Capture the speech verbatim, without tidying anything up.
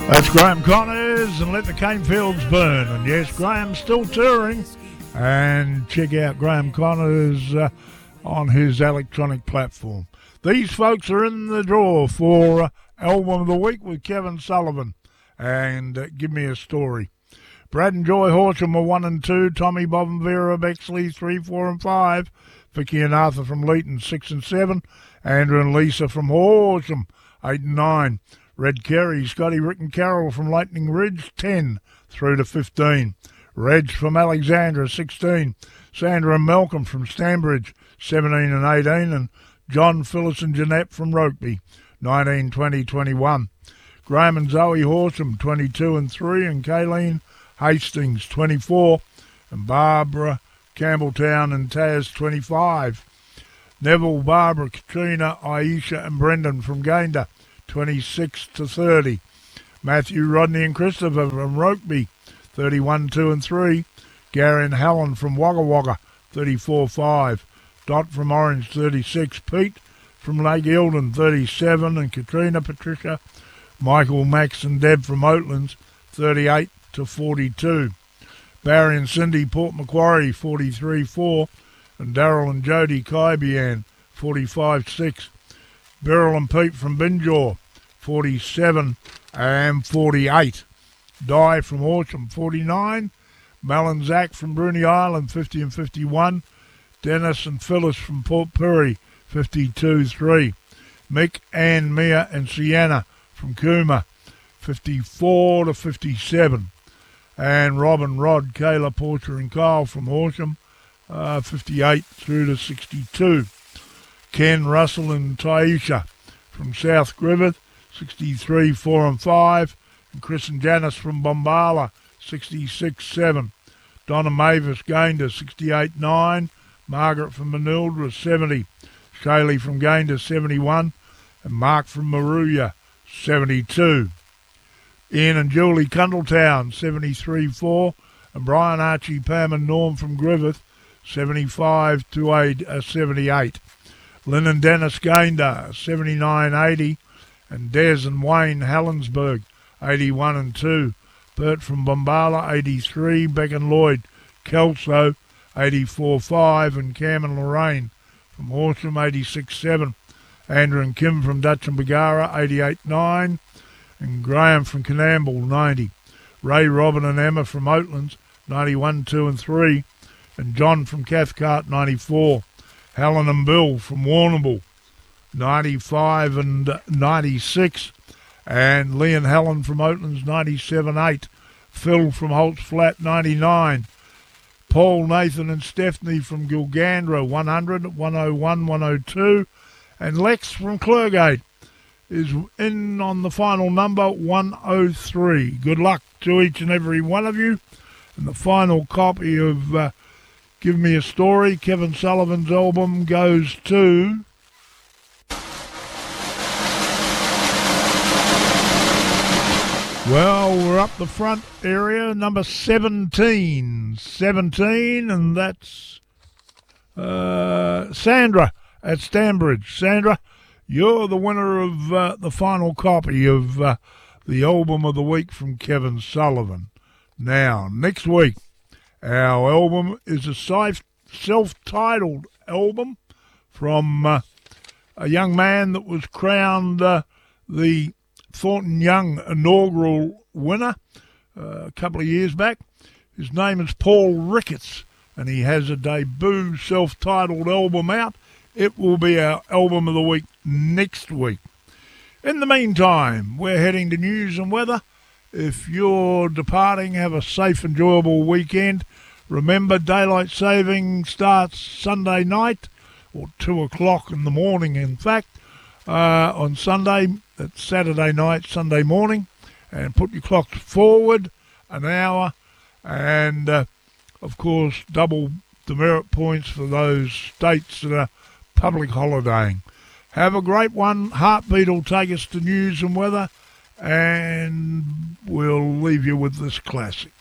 That's Graham Connors and Let the Cane Fields Burn. And yes, Graham's still touring. And check out Graham Connors uh, on his electronic platform. These folks are in the draw for uh, Album of the Week with Kevin Sullivan. And uh, Give Me a Story. Brad and Joy Horsham are one and two. Tommy, Bob and Vera Bexley three, four and five. Vicky and Arthur from Leeton six and seven. Andrew and Lisa from Horsham eight and nine. Red Kerry, Scotty, Rick and Carol from Lightning Ridge, ten through to fifteen. Reg from Alexandra, sixteen. Sandra and Malcolm from Stanbridge, seventeen and eighteen. And John, Phyllis and Jeanette from Rokeby, nineteen, twenty, twenty-one. Graham and Zoe Horsham, twenty-two and three. And Kayleen Hastings, twenty-four. And Barbara Campbelltown and Taz, twenty-five. Neville, Barbara, Katrina, Aisha and Brendan from Gayndah, twenty-six to thirty. Matthew, Rodney and Christopher from Rokeby, thirty-one, two and three. Gary and Helen from Wagga Wagga, thirty-four, five. Dot from Orange, thirty-six. Pete from Lake Eildon, thirty-seven. And Katrina, Patricia, Michael, Max and Deb from Oatlands, thirty-eight to forty-two. Barry and Cindy, Port Macquarie, forty-three, four. And Daryl and Jody Kaibian, forty-five, six. Beryl and Pete from Binjaw, forty-seven and forty-eight. Di from Horsham, forty-nine. Mel and Zach from Bruny Island, fifty and fifty-one. Dennis and Phyllis from Port Pirie, fifty-two, three. Mick, Ann, Mia and Sienna from Cooma, fifty-four to fifty-seven. And Rob and Rod, Kayla, Porter and Kyle from Horsham, uh, fifty-eight through to sixty-two. Ken, Russell and Taisha from South Griffith, sixty-three, four and five. And Chris and Janice from Bombala, sixty-six, seven. Donna Mavis Gayndah, sixty-eight, nine. Margaret from Manildra, seventy. Shaylee from Gayndah, seventy-one. And Mark from Maruya, seventy-two. Ian and Julie Cundletown, seventy-three, four. And Brian, Archie, Pam and Norm from Griffith, seventy-five to seventy-eight. Lynn and Dennis Gayndah, seventy-nine, eighty. And Des and Wayne Helensburg, eighty-one and two. Bert from Bombala, eighty-three. Beck and Lloyd Kelso, eighty-four, five. And Cam and Lorraine from Horsham, eighty-six, seven. Andrew and Kim from Dutch and Bagara, eighty-eight, nine. And Graham from Canamble, ninety. Ray, Robin and Emma from Oatlands, ninety-one, two and three. And John from Cathcart, ninety-four. Helen and Bill from Warrnambool, ninety-five and ninety-six. And Lee and Helen from Oatlands, ninety-seven, eight. Phil from Holt's Flat, ninety-nine. Paul, Nathan and Stephanie from Gilgandra, one hundred, one oh one, one oh two. And Lex from Clergate is in on the final number, one oh three. Good luck to each and every one of you. And the final copy of Uh, Give Me a Story, Kevin Sullivan's album, goes to well, we're up the front area, number seventeen. seventeen, and that's uh, Sandra at Stanbridge. Sandra, you're the winner of uh, the final copy of uh, the album of the week from Kevin Sullivan. Now, next week, our album is a self-titled album from uh, a young man that was crowned uh, the Thornton Young inaugural winner uh, a couple of years back. His name is Paul Ricketts, and he has a debut self-titled album out. It will be our album of the week next week. In the meantime, we're heading to news and weather. If you're departing, have a safe, enjoyable weekend. Remember, daylight saving starts Sunday night, or two o'clock in the morning, in fact, uh, on Sunday. It's Saturday night, Sunday morning. And put your clocks forward an hour. And, uh, of course, double demerit points for those states that are public holidaying. Have a great one. Heartbeat will take us to news and weather. And we'll leave you with this classic.